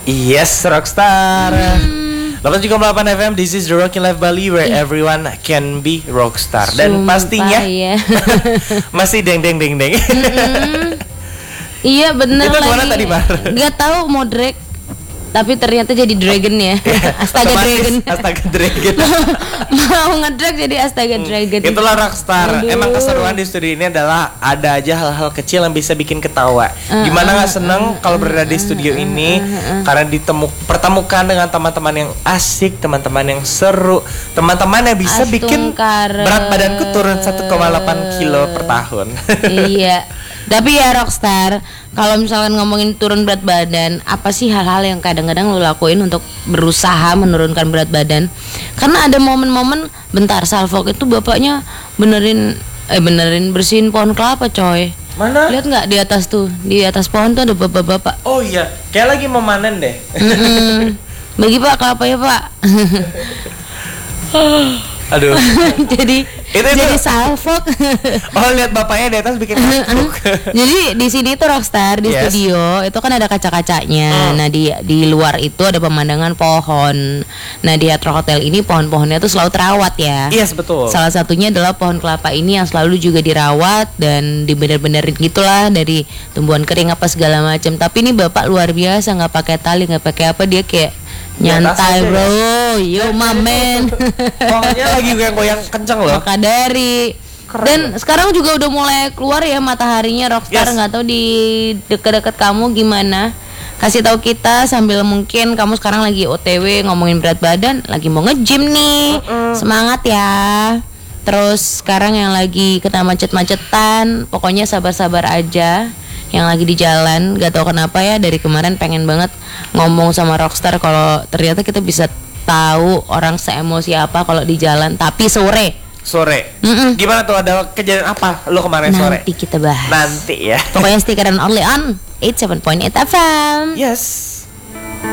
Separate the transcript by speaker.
Speaker 1: Yes, Rockstar. 8,8 FM, this is the Rockin' Life Bali where everyone can be rockstar. Dan
Speaker 2: Sumpah,
Speaker 1: pastinya
Speaker 2: ya.
Speaker 1: masih deng.
Speaker 2: Iya bener
Speaker 1: Itu
Speaker 2: lagi.
Speaker 1: gimana tadi, Bar?
Speaker 2: Gak tahu mau drag, tapi ternyata jadi dragon ya. Astaga dragon.
Speaker 1: Astaga Dragon.
Speaker 2: Mau ngedrag jadi astaga dragon.
Speaker 1: Itulah Rockstar.
Speaker 2: Aduh.
Speaker 1: Emang keseruan di studio ini adalah ada aja hal-hal kecil yang bisa bikin ketawa. Gimana nggak seneng kalau berada di studio ini karena pertemukan dengan teman-teman yang asik, teman-teman yang seru, teman-teman yang bisa bikin berat badanku turun 1,8 kilo per tahun.
Speaker 2: Iya. Tapi ya Rockstar, kalau misalkan ngomongin turun berat badan, apa sih hal-hal yang kadang-kadang lo lakuin untuk berusaha menurunkan berat badan? Karena ada momen-momen, bentar, Salfok itu bapaknya benerin bersihin pohon kelapa, coy.
Speaker 1: Mana?
Speaker 2: Lihat nggak di atas tuh, di atas pohon tuh ada bapak-bapak.
Speaker 1: Oh iya, kayak lagi mau manen deh.
Speaker 2: Bagi Pak kelapa ya Pak.
Speaker 1: Aduh.
Speaker 2: jadi Salfok.
Speaker 1: Oh, lihat bapaknya di atas bikin truk.
Speaker 2: Jadi di sini tuh Rockstar di studio itu kan ada kaca-kacanya. Nah di luar itu ada pemandangan pohon. Nah di Hard Rock Hotel ini pohon-pohonnya tuh selalu terawat ya.
Speaker 1: Yes, betul.
Speaker 2: Salah satunya adalah pohon kelapa ini yang selalu juga dirawat dan dibener-benerin gitulah dari tumbuhan kering apa segala macam. Tapi ini bapak luar biasa, nggak pakai tali, nggak pakai apa, dia kayak nyantai bro, yo mamen.
Speaker 1: Pohonnya lagi goyang-goyang kenceng loh.
Speaker 2: Maka dari dan sekarang juga udah mulai keluar ya mataharinya Rockstar. Nggak tahu di dekat-dekat kamu gimana, kasih tahu kita sambil mungkin kamu sekarang lagi OTW ngomongin berat badan, lagi mau nge-gym nih. Semangat ya. Terus sekarang yang lagi kena macet-macetan, pokoknya sabar-sabar aja. Yang lagi di jalan, gak tahu kenapa ya dari kemarin pengen banget ngomong sama Rockstar kalau ternyata kita bisa tahu orang seemosi apa kalau di jalan, tapi sore. Gimana tuh, ada kejadian apa lo kemarin sore? Nanti kita bahas.
Speaker 1: Nanti ya.
Speaker 2: Pokoknya stay on only on 87.8 FM.
Speaker 1: Yes.